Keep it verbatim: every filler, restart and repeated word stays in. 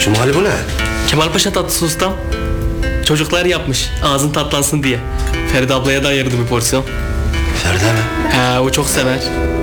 Cumali bu ne? Kemal Paşa tatlısı ustam. Çocuklar yapmış ağzın tatlansın diye. Feride ablaya da ayırdı bir porsiyon. Feride mi? He, o çok sever.